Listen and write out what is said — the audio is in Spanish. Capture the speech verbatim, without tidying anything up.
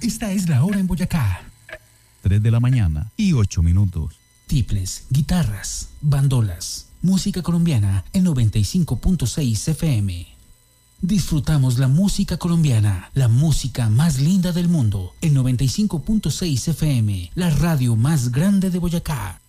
Esta es la hora en Boyacá. tres de la mañana y ocho minutos. Tiples, guitarras, bandolas, música colombiana en noventa y cinco punto seis F M. Disfrutamos la música colombiana, la música más linda del mundo, en noventa y cinco punto seis F M, la radio más grande de Boyacá.